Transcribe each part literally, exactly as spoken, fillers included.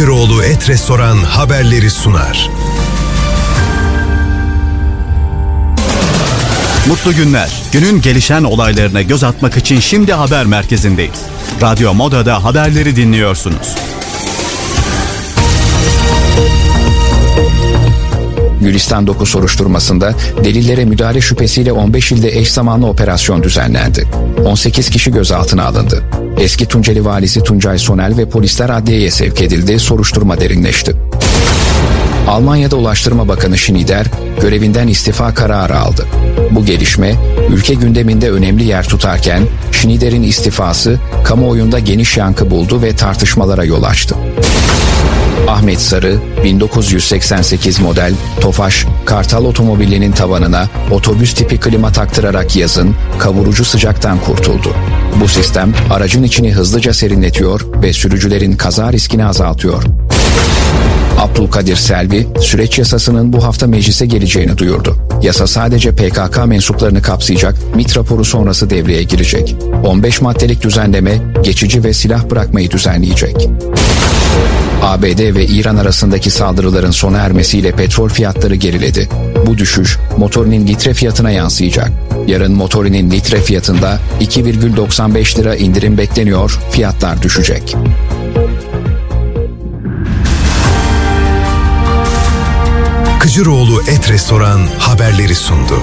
Kıcıroğlu Et Restoran haberleri sunar. Mutlu günler. Günün gelişen olaylarına göz atmak için şimdi haber merkezindeyiz. Radyo Moda'da haberleri dinliyorsunuz. Gülistan dokuz soruşturmasında delillere müdahale şüphesiyle on beş ilde eş zamanlı operasyon düzenlendi. on sekiz kişi gözaltına alındı. Eski Tunceli valisi Tuncay Sonel ve polisler adliyeye sevk edildi, soruşturma derinleşti. Almanya'da Ulaştırma Bakanı Schneider görevinden istifa kararı aldı. Bu gelişme ülke gündeminde önemli yer tutarken Schneider'in istifası kamuoyunda geniş yankı buldu ve tartışmalara yol açtı. Ahmet Sarı, bin dokuz yüz seksen sekiz model Tofaş Kartal otomobilinin tavanına otobüs tipi klima taktırarak yazın kavurucu sıcaktan kurtuldu. Bu sistem aracın içini hızlıca serinletiyor ve sürücülerin kaza riskini azaltıyor. Abdülkadir Selvi, süreç yasasının bu hafta meclise geleceğini duyurdu. Yasa sadece P K K mensuplarını kapsayacak, MİT raporu sonrası devreye girecek. on beş maddelik düzenleme, geçici ve silah bırakmayı düzenleyecek. A B D ve İran arasındaki saldırıların sona ermesiyle petrol fiyatları geriledi. Bu düşüş motorinin litre fiyatına yansıyacak. Yarın motorinin litre fiyatında iki virgül doksan beş lira indirim bekleniyor, fiyatlar düşecek. Kıcıroğlu Et Restoran haberleri sundu.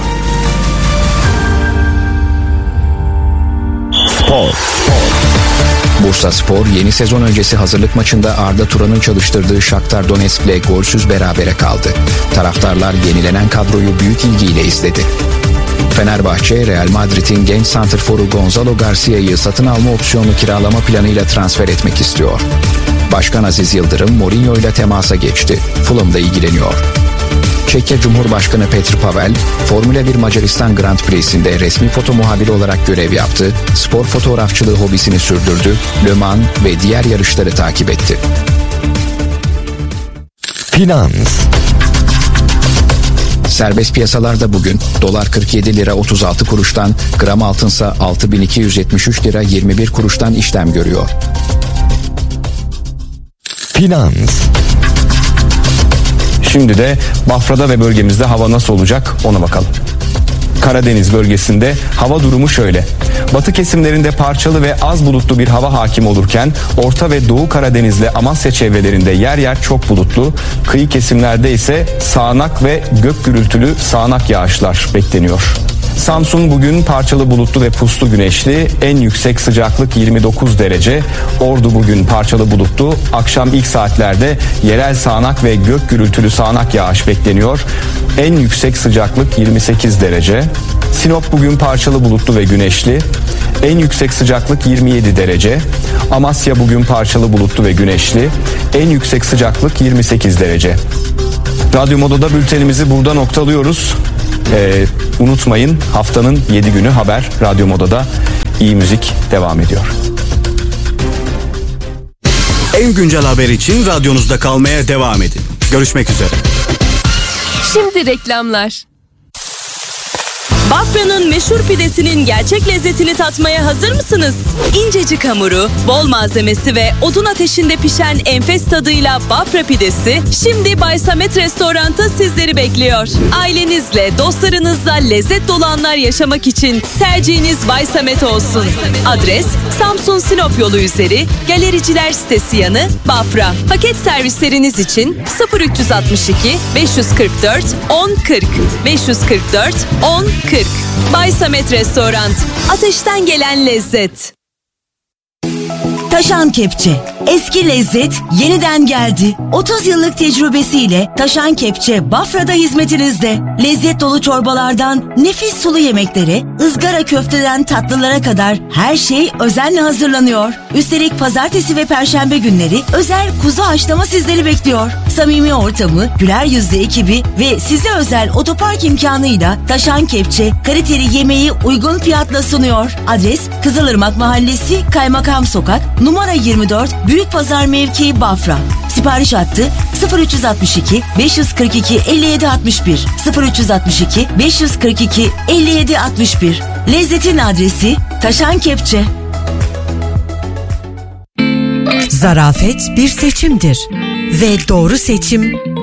Spor. Bursaspor yeni sezon öncesi hazırlık maçında Arda Turan'ın çalıştırdığı Shakhtar Donetsk'le golsüz berabere kaldı. Taraftarlar yenilenen kadroyu büyük ilgiyle izledi. Fenerbahçe, Real Madrid'in genç santrforu Gonzalo Garcia'yı satın alma opsiyonlu kiralama planıyla transfer etmek istiyor. Başkan Aziz Yıldırım Mourinho ile temasa geçti. Fulham'da ilgileniyor. Çekya Cumhurbaşkanı Petr Pavel, Formula bir Macaristan Grand Prix'sinde resmi foto muhabiri olarak görev yaptı, spor fotoğrafçılığı hobisini sürdürdü, Le Mans ve diğer yarışları takip etti. Finans. Serbest piyasalarda bugün dolar kırk yedi lira otuz altı kuruştan, gram altınsa altı bin iki yüz yetmiş üç lira yirmi bir kuruştan işlem görüyor. Finans. Şimdi de Bafra'da ve bölgemizde hava nasıl olacak ona bakalım. Karadeniz bölgesinde hava durumu şöyle. Batı kesimlerinde parçalı ve az bulutlu bir hava hakim olurken Orta ve Doğu Karadeniz'le Amasya çevrelerinde yer yer çok bulutlu, kıyı kesimlerde ise sağanak ve gök gürültülü sağanak yağışlar bekleniyor. Samsun bugün parçalı bulutlu ve puslu güneşli, en yüksek sıcaklık yirmi dokuz derece. Ordu bugün parçalı bulutlu, akşam ilk saatlerde yerel sağanak ve gök gürültülü sağanak yağış bekleniyor. En yüksek sıcaklık yirmi sekiz derece. Sinop bugün parçalı bulutlu ve güneşli, en yüksek sıcaklık yirmi yedi derece. Amasya bugün parçalı bulutlu ve güneşli, en yüksek sıcaklık yirmi sekiz derece. Radyo Moda'da bültenimizi burada noktalıyoruz. Ee, unutmayın, haftanın yedi günü haber Radyo Moda'da. İyi müzik devam ediyor. En güncel haber için radyonuzda kalmaya devam edin. Görüşmek üzere. Şimdi reklamlar. Bafra'nın meşhur pidesinin gerçek lezzetini tatmaya hazır mısınız? İncecik hamuru, bol malzemesi ve odun ateşinde pişen enfes tadıyla Bafra pidesi şimdi Bay Samet Restorant'ta sizleri bekliyor. Ailenizle, dostlarınızla lezzet dolu anlar yaşamak için tercihiniz Bay Samet olsun. Adres Samsun Sinop yolu üzeri, Galericiler sitesi yanı, Bafra. Paket servisleriniz için sıfır üç altı iki beş kırk dört on kırk beş kırk dört on kırk. Bay Samet Restoran. Ateşten gelen lezzet. Taşan Kepçe. Eski lezzet yeniden geldi. otuz yıllık tecrübesiyle Taşan Kepçe Bafra'da hizmetinizde. Lezzet dolu çorbalardan nefis sulu yemeklere, ızgara köfteden tatlılara kadar her şey özenle hazırlanıyor. Üstelik pazartesi ve perşembe günleri özel kuzu haşlama sizleri bekliyor. Samimi ortamı, güler yüzlü ekibi ve size özel otopark imkanıyla Taşan Kepçe kaliteli yemeği uygun fiyatla sunuyor. Adres Kızılırmak Mahallesi, Kaymakam Sokak, numara yirmi dört, Büyük Pazar Mevkii, Bafra. Sipariş hattı sıfır üç altı iki beş kırk iki elli yedi altmış bir sıfır üç altı iki beş kırk iki elli yedi altmış bir. Lezzetin adresi Taşan Kepçe. Zarafet bir seçimdir ve doğru seçim